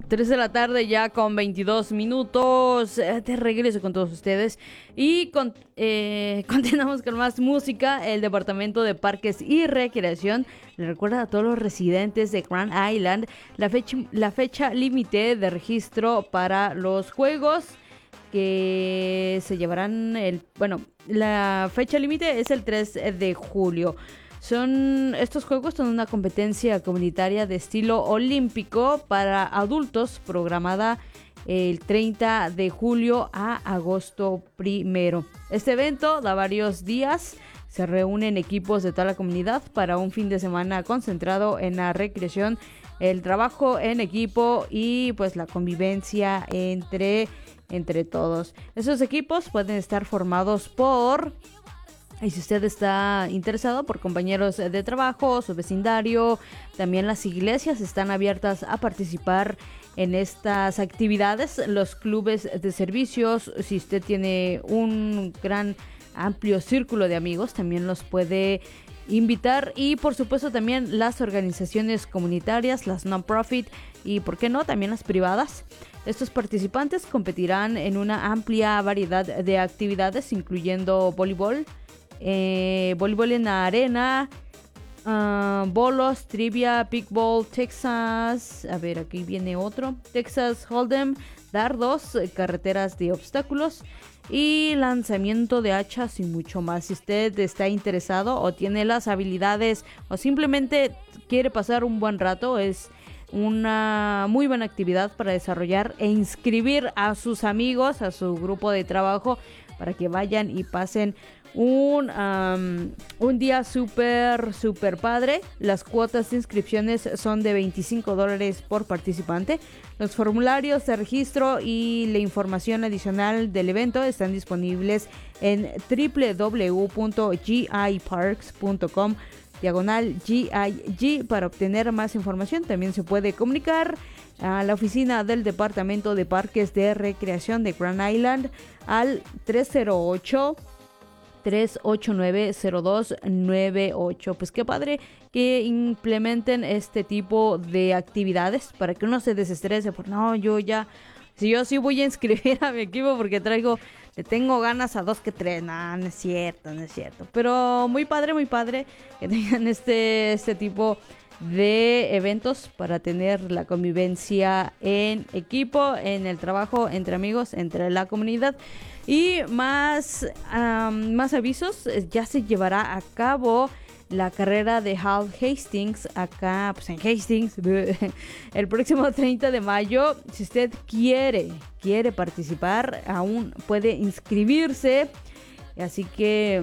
3 de la tarde ya con 22 minutos. De regreso con todos ustedes. Y continuamos con más música. El Departamento de Parques y Recreación le recuerda a todos los residentes de Grand Island la fecha límite de registro para los juegos que se llevarán la fecha límite es el 3 de julio. Estos juegos son una competencia comunitaria de estilo olímpico para adultos programada el 30 de julio a agosto 1. Este evento da varios días. Se reúnen equipos de toda la comunidad para un fin de semana concentrado en la recreación, el trabajo en equipo y pues la convivencia entre todos. Esos equipos pueden estar formados y si usted está interesado, por compañeros de trabajo, su vecindario. También las iglesias están abiertas a participar en estas actividades. Los clubes de servicios, si usted tiene un gran amplio círculo de amigos, también los puede invitar. Y por supuesto también las organizaciones comunitarias, las non-profit y por qué no, también las privadas. Estos participantes competirán en una amplia variedad de actividades, incluyendo voleibol en la arena, bolos, trivia, pickball, Texas Hold'em, dardos, carreteras de obstáculos y lanzamiento de hachas y mucho más. Si usted está interesado o tiene las habilidades o simplemente quiere pasar un buen rato, es una muy buena actividad para desarrollar e inscribir a sus amigos, a su grupo de trabajo, para que vayan y pasen un día súper padre. Las cuotas de inscripciones son de $25 por participante. Los formularios de registro y la información adicional del evento están disponibles en www.giparks.com/GIG. Para obtener más información también se puede comunicar a la oficina del Departamento de Parques de Recreación de Grand Island al 308-389-0298. Pues qué padre que implementen este tipo de actividades para que uno se desestrese. Pues no, si yo sí voy a inscribir a mi equipo porque le tengo ganas a 2 que 3. No es cierto. Pero muy padre que tengan este tipo de eventos para tener la convivencia en equipo, en el trabajo, entre amigos, entre la comunidad. Y más avisos. Ya se llevará a cabo la carrera de Hal Hastings acá, pues en Hastings, el próximo 30 de mayo. Si usted quiere participar, aún puede inscribirse. Así que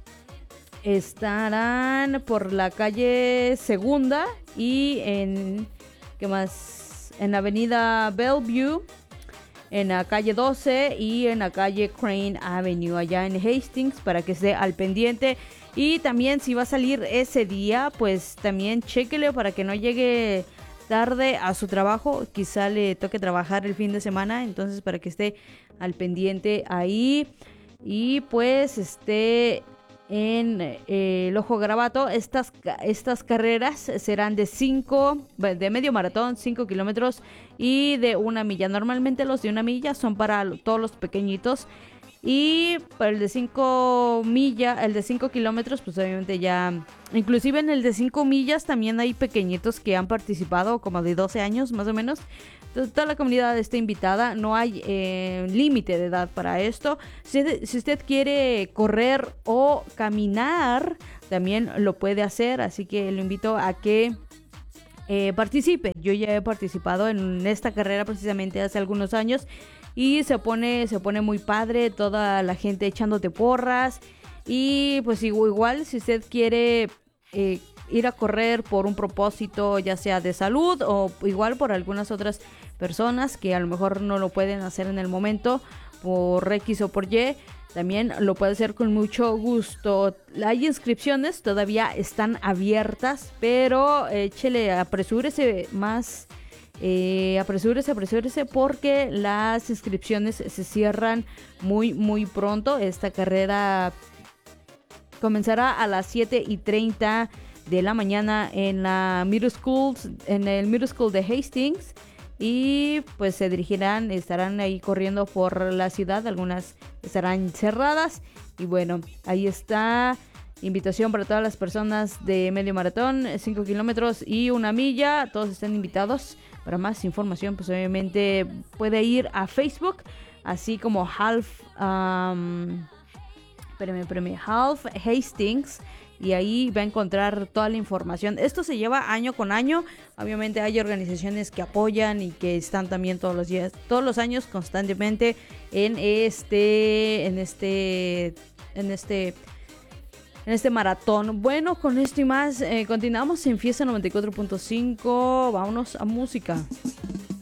estarán por la calle Segunda y en la avenida Bellevue, en la calle 12 y en la calle Crane Avenue, allá en Hastings, para que esté al pendiente. Y también si va a salir ese día, pues también chéquele para que no llegue tarde a su trabajo. Quizá le toque trabajar el fin de semana, entonces para que esté al pendiente ahí. Y pues esté en el Ojo Garabato. Estas carreras serán de medio maratón, 5 kilómetros y de 1 milla. Normalmente los de 1 milla son para todos los pequeñitos. Y para el de 5 kilómetros, pues obviamente ya, inclusive en el de 5 millas también hay pequeñitos que han participado, como de 12 años más o menos. Entonces, toda la comunidad está invitada, no hay límite de edad para esto. Si usted quiere correr o caminar, también lo puede hacer, así que lo invito a que participe. Yo ya he participado en esta carrera precisamente hace algunos años. Y se pone muy padre, toda la gente echándote porras. Y pues igual si usted quiere ir a correr por un propósito, ya sea de salud o igual por algunas otras personas que a lo mejor no lo pueden hacer en el momento por X o por Y, también lo puede hacer con mucho gusto. Hay inscripciones, todavía están abiertas, pero apresúrese porque las inscripciones se cierran muy pronto. Esta carrera comenzará a las 7:30 de la mañana en el Middle School de Hastings. y pues se dirigirán, estarán ahí corriendo por la ciudad, algunas estarán cerradas y bueno, ahí está. Invitación para todas las personas de medio maratón, 5 kilómetros y 1 milla. Todos están invitados. Para más información, pues obviamente puede ir a Facebook, así como Half Hastings. Y ahí va a encontrar toda la información. Esto se lleva año con año. Obviamente hay organizaciones que apoyan y que están también todos los días, todos los años, constantemente en este maratón. Bueno, con esto y más, continuamos en Fiesta 94.5. Vámonos a música.